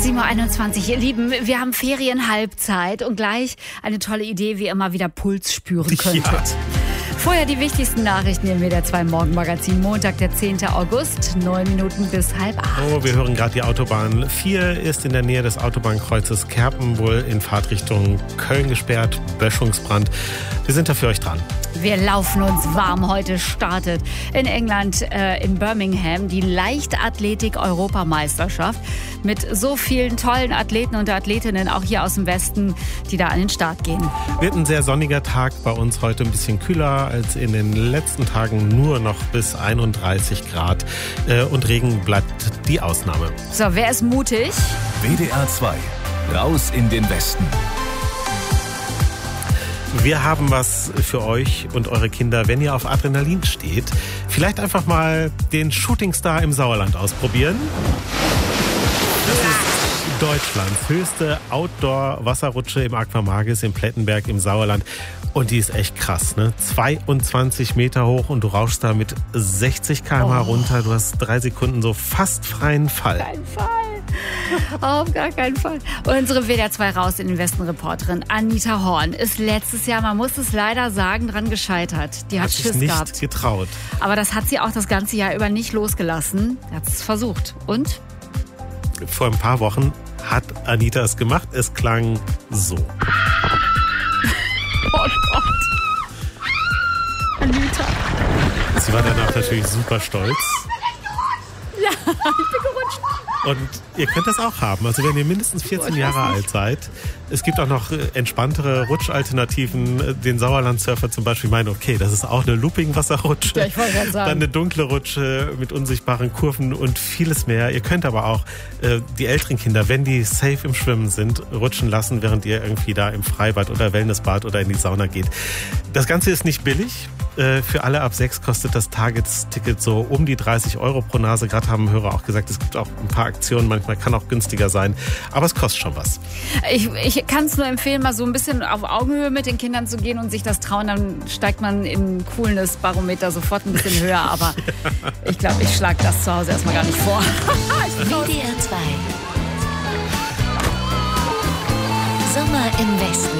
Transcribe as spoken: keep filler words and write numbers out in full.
sieben Uhr einundzwanzig, ihr Lieben, wir haben Ferienhalbzeit und gleich eine tolle Idee, wie ihr mal wieder Puls spüren könntet. Ja. Vorher die wichtigsten Nachrichten im W D R zwei Morgenmagazin, Montag, der zehnte August, neun Minuten bis halb acht. Oh, wir hören gerade die Autobahn. vier ist in der Nähe des Autobahnkreuzes Kerpen wohl in Fahrtrichtung Köln gesperrt, Böschungsbrand. Wir sind da für euch dran. Wir laufen uns warm. Heute startet in England, äh, in Birmingham, die Leichtathletik-Europameisterschaft mit so vielen tollen Athleten und Athletinnen, auch hier aus dem Westen, die da an den Start gehen. Wird ein sehr sonniger Tag, bei uns heute ein bisschen kühler als in den letzten Tagen, nur noch bis einunddreißig Grad. Äh, und Regen bleibt die Ausnahme. So, wer ist mutig? W D R zwei, raus in den Westen. Wir haben was für euch und eure Kinder, wenn ihr auf Adrenalin steht. Vielleicht einfach mal den Shootingstar im Sauerland ausprobieren. Das ist Deutschlands höchste Outdoor-Wasserrutsche im Aquamagis in Plettenberg im Sauerland. Und die ist echt krass, ne? zweiundzwanzig Meter hoch und du rauschst da mit sechzig Kilometer pro Stunde oh. runter. Du hast drei Sekunden so fast freien Fall. Kein Fall. Auf gar keinen Fall. Unsere W D R zwei Raus in den Westen Reporterin Anita Horn ist letztes Jahr, man muss es leider sagen, dran gescheitert. Die hat, hat Schiss nicht gehabt. getraut. Aber das hat sie auch das ganze Jahr über nicht losgelassen. Hat es versucht. Und? Vor ein paar Wochen hat Anita es gemacht. Es klang so. Oh Gott. Anita. Sie war danach natürlich super stolz. Ja, ich bin gerutscht. Und ihr könnt das auch haben. Also wenn ihr mindestens vierzehn Jahre alt seid. Es gibt auch noch entspanntere Rutschalternativen. Den Sauerlandsurfer zum Beispiel meinen, okay, das ist auch eine Looping-Wasserrutsche. Ja, ich wollte gerade sagen. Dann eine dunkle Rutsche mit unsichtbaren Kurven und vieles mehr. Ihr könnt aber auch äh, die älteren Kinder, wenn die safe im Schwimmen sind, rutschen lassen, während ihr irgendwie da im Freibad oder Wellnessbad oder in die Sauna geht. Das Ganze ist nicht billig. Äh, für alle ab sechs kostet das Tagesticket so um die dreißig Euro pro Nase. Gerade haben Hörer auch gesagt, es gibt auch ein paar Aktionen. Manchmal kann auch günstiger sein. Aber es kostet schon was. Ich, ich kann es nur empfehlen, mal so ein bisschen auf Augenhöhe mit den Kindern zu gehen und sich das trauen. Dann steigt man im Coolness-Barometer sofort ein bisschen höher. Aber ich glaube, ich schlage das zu Hause erstmal gar nicht vor. W D R zwei. Sommer im Westen.